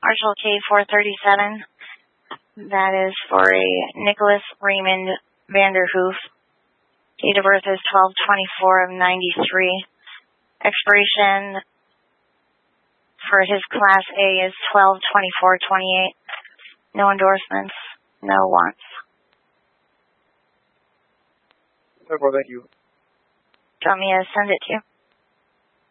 Marshall K437. That is for a Nicholas Raymond Vanderhoof. Date of birth is 12/24 of 93. Expiration for his Class A is 12/24/28. No endorsements, no wants. Thank you. Do you want me to send it to you?